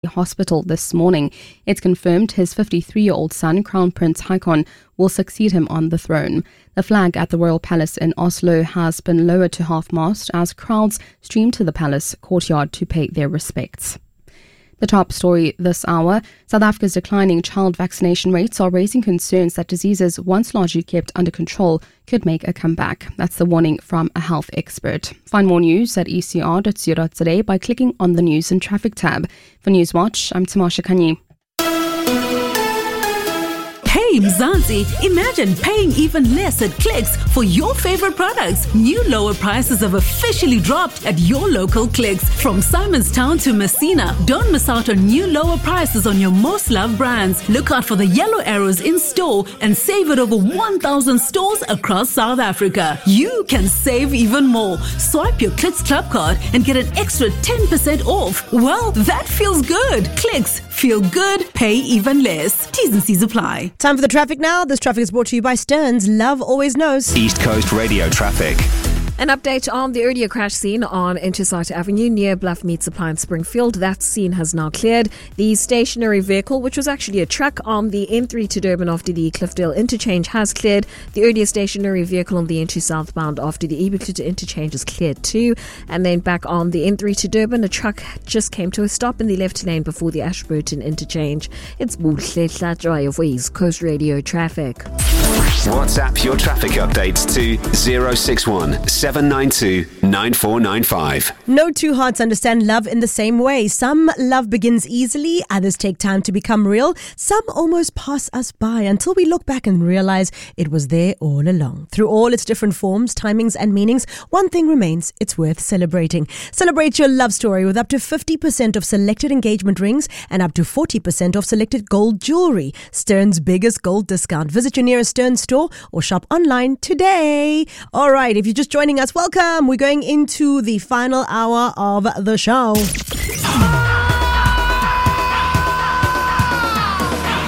hospital this morning. It's confirmed his 53-year-old son, Crown Prince Haakon, will succeed him on the throne. The flag at the Royal Palace in Oslo has been lowered to half-mast as crowds stream to the palace courtyard to pay their respects. The top story this hour: South Africa's declining child vaccination rates are raising concerns that diseases once largely kept under control could make a comeback. That's the warning from a health expert. Find more news at ecr.co.za by clicking on the News and Traffic tab. For Newswatch, I'm Tamasha Kanyi. Hey Mzansi, imagine paying even less at Clicks for your favorite products. New lower prices have officially dropped at your local Clicks. From Simonstown to Messina, don't miss out on new lower prices on your most loved brands. Look out for the yellow arrows in store and save at over 1,000 stores across South Africa. You can save even more. Swipe your Clicks Club card and get an extra 10% off. Well, that feels good. Clicks, feel good, pay even less. T's and C's apply. Time for the traffic now. This traffic is brought to you by Stearns. Love always knows. East Coast Radio traffic. An update on the earlier crash scene on Intersite Avenue near Bluff Meat Supply in Springfield. That scene has now cleared. The stationary vehicle, which was actually a truck on the N3 to Durban after the Cliffdale interchange, has cleared. The earlier stationary vehicle on the N2 southbound after the Ebuclita interchange is cleared too. And then back on the N3 to Durban, a truck just came to a stop in the left lane before the Ashburton interchange. It's Buhle Drive for East Coast Radio traffic. WhatsApp your traffic updates to 061 792 9495. No two hearts understand love in the same way. Some love begins easily, others take time to become real. Some almost pass us by until we look back and realize it was there all along. Through all its different forms, timings and meanings, one thing remains: it's worth celebrating. Celebrate your love story with up to 50% of selected engagement rings and up to 40% of selected gold jewelry. Stearns' biggest gold discount. Visit your nearest Stearns store or shop online today. All right, if you're just joining us, welcome. We're going into the final hour of the show.